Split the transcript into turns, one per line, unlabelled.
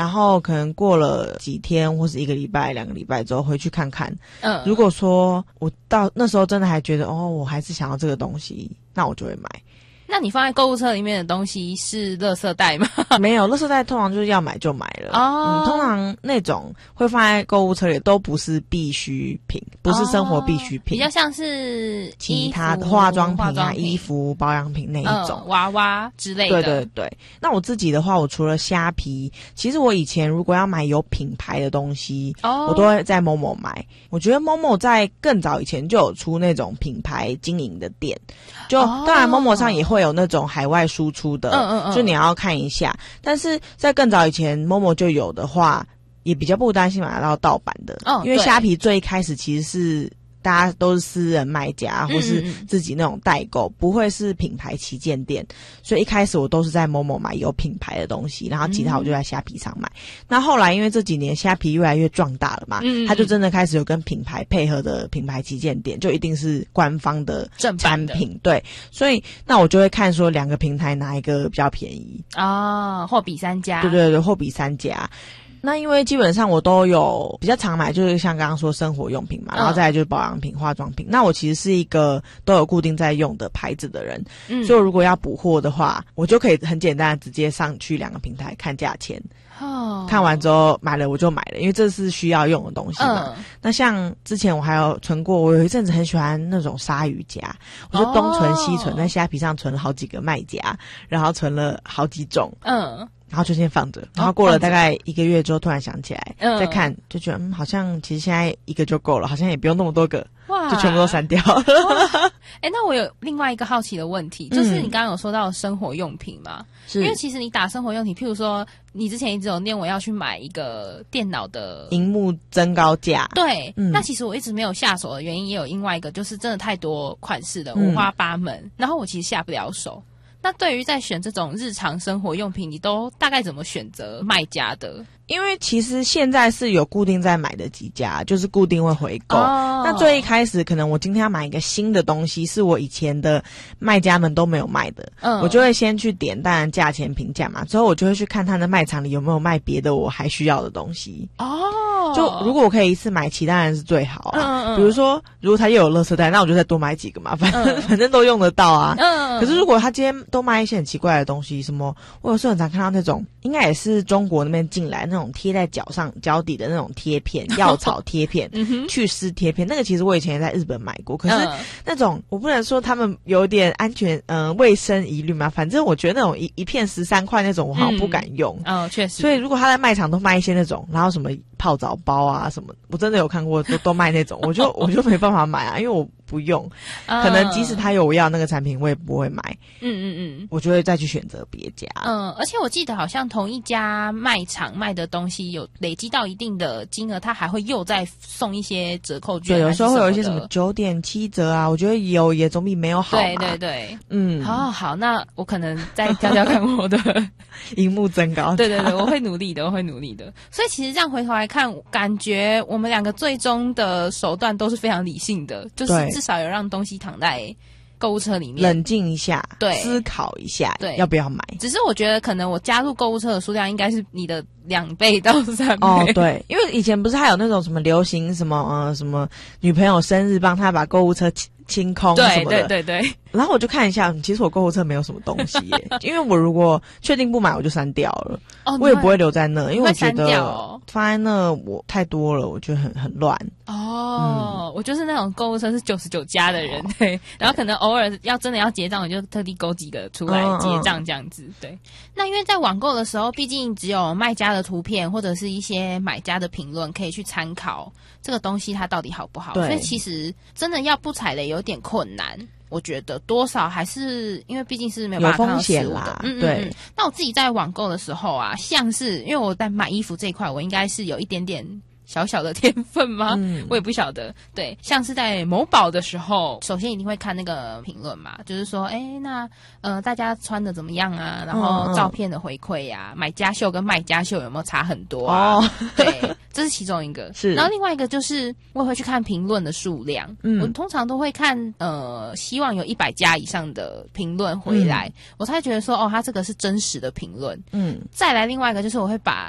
然后可能过了几天或是1个礼拜2个礼拜之后回去看看，如果说我到那时候真的还觉得我还是想要这个东西，那我就会买。
那你放在购物车里面的东西是垃圾袋吗？
没有，垃圾袋通常就是要买就买了。通常那种会放在购物车里都不是必需品，不是生活必需品，
比较像是
其他的化妆品啊、衣服、保养品那一种，
娃娃之类的。
对对对。那我自己的话，我除了虾皮，其实我以前如果要买有品牌的东西，我都会在 Momo 买。我觉得 Momo 在更早以前就有出那种品牌经营的店，就当然 Momo 上也会有那种海外输出的，就你要看一下。但是在更早以前 Momo 就有的话，也比较不担心买到盗版的，因为虾皮最一开始其实是大家都是私人卖家或是自己那种代购，不会是品牌旗舰店，所以一开始我都是在 Momo 买有品牌的东西，然后其他我就在虾皮上买。那后来因为这几年虾皮越来越壮大了嘛，它就真的开始有跟品牌配合的品牌旗舰店，就一定是官方的产品，对，所以那我就会看说2个平台哪一个比较便宜
货比三家，
对对对，货比三家。那因为基本上我都有比较常买，就是像刚刚说生活用品嘛，然后再来就是保养品、化妆品。那我其实是一个都有固定在用的牌子的人，所以如果要补货的话，我就可以很简单的直接上去2个平台看价钱。看完之后买了我就买了，因为这是需要用的东西嘛。那像之前我还有存过，我有一阵子很喜欢那种鲨鱼夹，我就东存西存，在虾皮上存了好几个卖家，然后存了好几种，然后就先放着，然后过了大概1个月之后突然想起来，再看就觉得好像其实现在1个就够了，好像也不用那么多个，就全部都删掉。
那我有另外一个好奇的问题，就是你刚刚有说到生活用品嘛，因为其实你打生活用品，譬如说你之前一直有念我要去买一个电脑的
萤幕增高架，
对，那其实我一直没有下手的原因也有另外一个，就是真的太多款式的五花八门，然后我其实下不了手。那对于在选这种日常生活用品，你都大概怎么选择卖家的？
因为其实现在是有固定在买的几家，就是固定会回购。那最一开始可能我今天要买一个新的东西，是我以前的卖家们都没有卖的，我就会先去点，当然价钱评价嘛，之后我就会去看他的卖场里有没有卖别的我还需要的东西。就如果我可以一次买齐，当然是最好啊。比如说如果他又有垃圾袋，那我就再多买几个嘛，反正都用得到啊。可是如果他今天都卖一些很奇怪的东西，什么我有时候很常看到那种，应该也是中国那边进来那种贴在脚底的那种贴片，药草贴片、祛湿贴片，那个其实我以前也在日本买过，可是那种我不能说他们有点安全卫生疑虑嘛，反正我觉得那种一片13块那种我好像不敢用。
确实。
所以如果他在卖场都卖一些那种，然后什么泡澡包啊什么，我真的有看过都卖那种，我就没办法买啊，因为我不用，可能即使他有我要那个产品，我也不会买。我就会再去选择别家。
而且我记得好像同一家卖场卖的东西有累积到一定的金额，他还会又再送一些折扣券。
对，有时候会有一些什么9.7折啊，我觉得有也总比没有好嘛。
对对对，好，那我可能再挑挑看我的
萤幕增高。
对对对，我会努力的。所以其实这样回头来看，感觉我们2个最终的手段都是非常理性的，就是至少有让东西躺在购物车里面
冷静一下，
对，
思考一下，
对，
要不要买。
只是我觉得可能我加入购物车的数量应该是你的2倍到3倍。
对，因为以前不是还有那种什么流行什么什么女朋友生日帮她把购物车清空什么的，
对。
然后我就看一下，其实我购物车没有什么东西耶，因为我如果确定不买，我就删掉了。我也不会留在那，因为我觉得放在那我太多了，我觉得很乱。
我就是那种购物车是99家的人，对。然后可能偶尔真的要结账，我就特地勾几个出来结账这样子，对。那因为在网购的时候，毕竟只有卖家的图片或者是一些买家的评论可以去参考这个东西它到底好不好，所以其实真的要不踩雷有点困难。我觉得多少还是因为毕竟是没有办法看到实物的，对。那我自己在网购的时候啊，像是因为我在买衣服这一块，我应该是有一点点小小的天分吗？我也不晓得。对，像是在某宝的时候，首先一定会看那个评论嘛，就是说，那大家穿的怎么样啊？然后照片的回馈呀，买家秀跟卖家秀有没有差很多啊？对，这是其中一个。是。然后另外一个就是我也会去看评论的数量，我通常都会看希望有100家以上的评论回来，我才觉得说它这个是真实的评论。再来另外一个就是我会把